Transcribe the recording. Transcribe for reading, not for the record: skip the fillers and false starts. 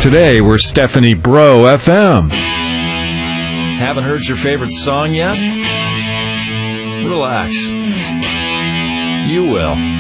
today, we're Stephanie Bro FM. Haven't heard your favorite song yet? Relax. You will.